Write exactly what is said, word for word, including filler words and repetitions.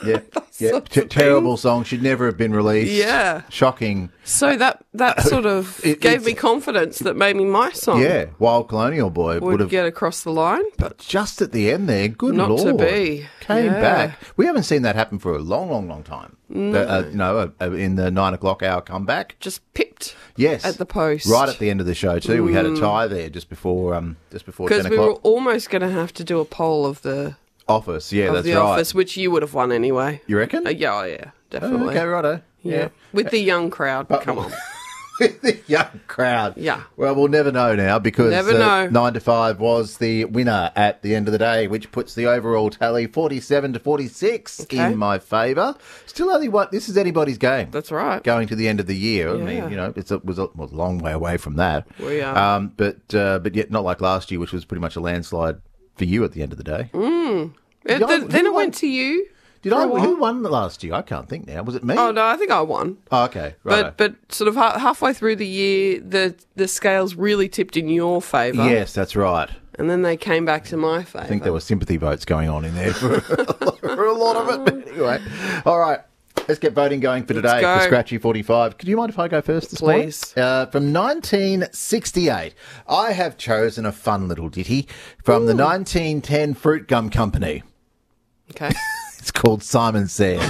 Yeah, yeah. T- terrible song. Should never have been released. Yeah. Shocking. So that that sort of It- gave it's- me confidence that maybe my song Yeah, Wild Colonial Boy would would have. get across the line, but Just at the end there, good Not lord. to be. Came Yeah. back. We haven't seen that happen for a long, long, long time. No. Uh, you know, uh, in the nine o'clock hour comeback. just pipped Yes. at the post. Right at the end of the show too. We had a tie there just before um just before ten Because we were o'clock. almost going to have to do a poll of the Office, yeah, of that's the right. office, which you would have won anyway. You reckon? Uh, yeah, oh, yeah, Oh, definitely. okay, righto. yeah. with the young crowd. Come on. The young crowd. Yeah. Well, we'll never know now because Never uh, know. nine to five was the winner at the end of the day, which puts the overall tally forty-seven to forty-six Okay. in my favour. Still only what this is anybody's game. That's right. Going to the end of the year. I Yeah. mean, you know, it's a, was a, was a long way away from that. We are. Um, but uh, but yet not like last year, which was pretty much a landslide for you at the end of the day. Uh, Did I- th- who then it won? went to you. Did for I? a while. Who won last year? I can't think now. Was it me? Oh no, I think I won. Oh, okay. Right. But but sort of ha- halfway through the year, the the scales really tipped in your favour. Yes, that's right. And then they came back to my favour. I think there were sympathy votes going on in there for, for a lot of it. But anyway, all right. Let's get voting going for today go. for Scratchy forty-five. Could you mind if I go first this Please. morning? Uh, from nineteen sixty-eight, I have chosen a fun little ditty from the nineteen ten Fruit Gum Company. Okay. It's called Simon Says.